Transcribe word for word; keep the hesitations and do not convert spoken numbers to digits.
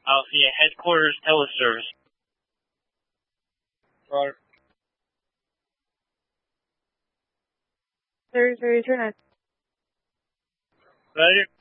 Alpha Headquarters Teleservice. Roger. Thirty, thirty, turn on. Roger.